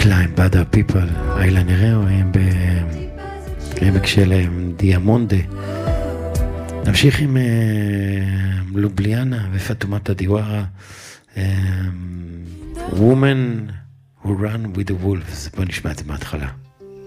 Climb Other People, אילן הררו, הם ברמק של דיאמונדה. נמשיך עם לובליאנה ופטומטה דיווארה, Woman Who Run with the Wolves. בוא נשמע את זה מההתחלה.